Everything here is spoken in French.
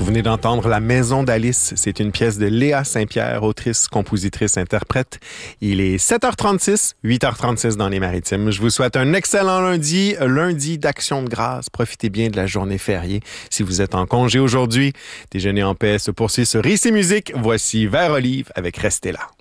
Vous venez d'entendre La Maison d'Alice. C'est une pièce de Léa Saint-Pierre, autrice, compositrice, interprète. Il est 7h36, 8h36 dans les Maritimes. Je vous souhaite un excellent lundi d'Action de grâce. Profitez bien de la journée fériée. Si vous êtes en congé aujourd'hui, Déjeuner en paix se poursuit sur Ici Musique. Voici Vert Olive avec Restez là.